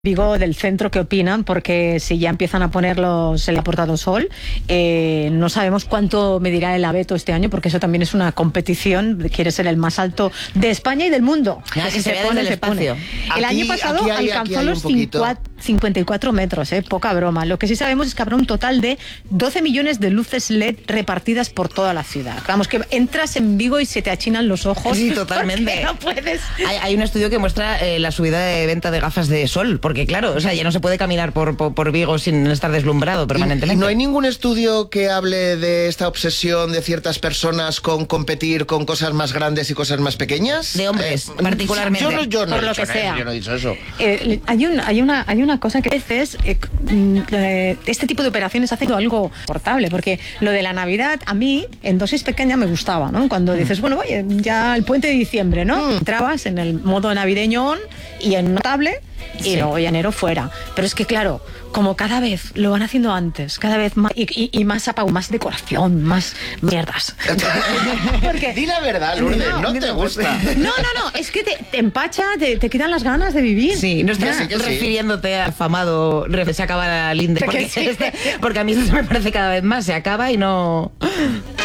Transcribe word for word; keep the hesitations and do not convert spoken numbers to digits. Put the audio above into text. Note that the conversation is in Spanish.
Vigo del centro, ¿qué opinan? Porque si ya empiezan a ponerlos el aportado sol, eh, no sabemos cuánto medirá el abeto este año, porque eso también es una competición, quiere ser el más alto de España y del mundo. Nada, que se, se vea desde el espacio. El aquí, año pasado hay, alcanzó los cincuenta y cuatro metros, eh, poca broma. Lo que sí sabemos es que habrá un total de doce millones de luces L E D repartidas por toda la ciudad. Vamos, que entras en Vigo y se te achinan los ojos. Sí, totalmente. No puedes. Hay, hay un estudio que muestra eh, la subida de venta de gafas de sol, porque claro, o sea, ya no se puede caminar por, por, por Vigo sin estar deslumbrado permanentemente. ¿Y, y no hay ningún estudio que hable de esta obsesión de ciertas personas con competir con cosas más grandes y cosas más pequeñas? De hombres, eh, particularmente. Yo no, yo no por he lo dicho, que sea. Yo no he dicho eso. Eh, hay, un, hay, una, hay una cosa que a veces eh, eh, este tipo de operaciones hacen algo portable, porque lo de la Navidad a mí en dosis pequeña me gustaba, ¿no? Cuando dices, bueno, oye, ya el puente de diciembre, ¿no? Mm. Entrabas en el modo navideño on y en notable y sí. Luego ya enero fuera. Pero es que claro, como cada vez lo van haciendo antes, cada vez más y, y, y más apagado, más decoración, más mierdas. Porque, di la verdad, Lourdes, no, no te no, gusta. No, no, no, es que te, te empacha, te, te quitan las ganas de vivir. Sí, no estás sí, refiriéndote al afamado se acaba la linde, porque, sí. porque a mí eso me parece cada vez más, se acaba y no...